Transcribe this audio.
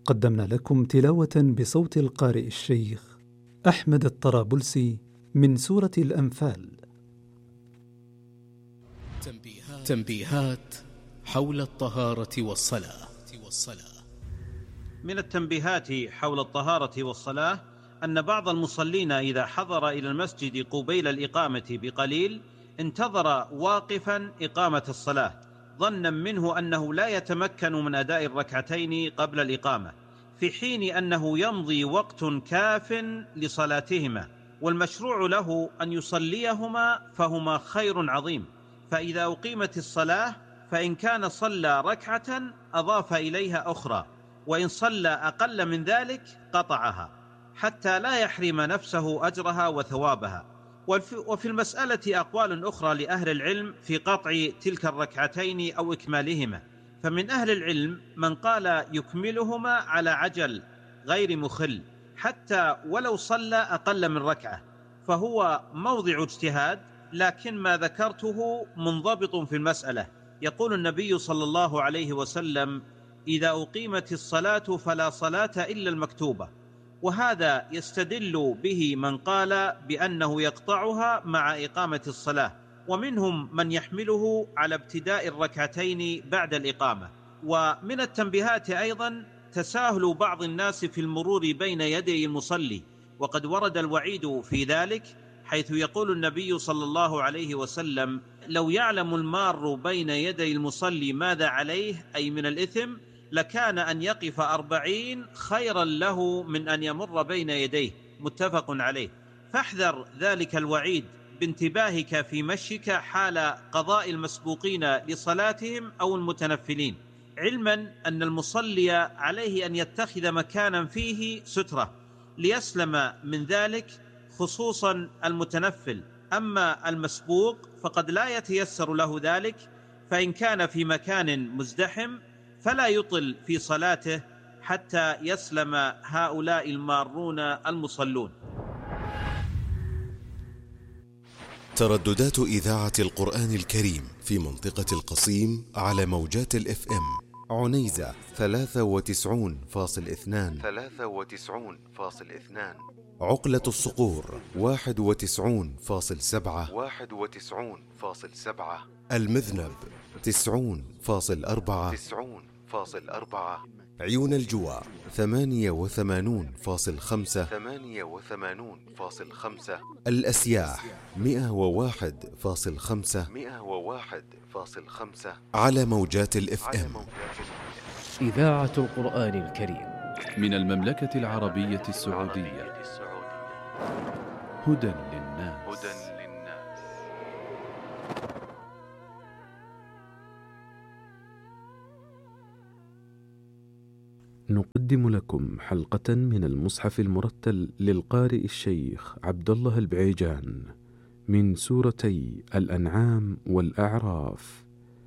قدمنا لكم تلاوة بصوت القارئ الشيخ أحمد الطرابلسي من سورة الأنفال. تنبيهات حول الطهارة والصلاة. من التنبيهات حول الطهارة والصلاة أن بعض المصلين إذا حضر إلى المسجد قبيل الإقامة بقليل انتظر واقفا إقامة الصلاة ظنا منه أنه لا يتمكن من أداء الركعتين قبل الإقامة، في حين أنه يمضي وقت كاف لصلاتهما، والمشروع له أن يصليهما فهما خير عظيم. فإذا أقيمت الصلاة فإن كان صلى ركعة أضاف إليها أخرى، وإن صلى أقل من ذلك قطعها حتى لا يحرم نفسه أجرها وثوابها. وفي المسألة أقوال أخرى لأهل العلم في قطع تلك الركعتين أو إكمالهما، فمن أهل العلم من قال يكملهما على عجل غير مخل حتى ولو صلى أقل من ركعة، فهو موضع اجتهاد، لكن ما ذكرته منضبط في المسألة. يقول النبي صلى الله عليه وسلم: إذا أقيمت الصلاة فلا صلاة إلا المكتوبة، وهذا يستدل به من قال بأنه يقطعها مع إقامة الصلاة، ومنهم من يحمله على ابتداء الركعتين بعد الإقامة. ومن التنبيهات أيضا تساهل بعض الناس في المرور بين يدي المصلي، وقد ورد الوعيد في ذلك، حيث يقول النبي صلى الله عليه وسلم: لو يعلم المار بين يدي المصلي ماذا عليه أي من الإثم لكان أن يقف 40 خيرا له من أن يمر بين يديه، متفق عليه. فاحذر ذلك الوعيد بانتباهك في مشيك حال قضاء المسبوقين لصلاتهم أو المتنفلين، علما أن المصلي عليه أن يتخذ مكانا فيه سترة ليسلم من ذلك، خصوصا المتنفل. أما المسبوق فقد لا يتيسر له ذلك، فإن كان في مكان مزدحم فلا يطل في صلاته حتى يسلم هؤلاء المارون المصلون. ترددات إذاعة القرآن الكريم في منطقة القصيم على موجات الإف إم: عنيزة 93.2، عقلة الصقور 91.7، المذنب 90.4، عيون الجوى 88.5، الأسياح 101.5 على موجات الإف إم. إذاعة القرآن الكريم من المملكة العربية السعودية، هدى للناس. نقدم لكم حلقة من المصحف المرتل للقارئ الشيخ عبد الله البعيجان من سورتي الأنعام والأعراف.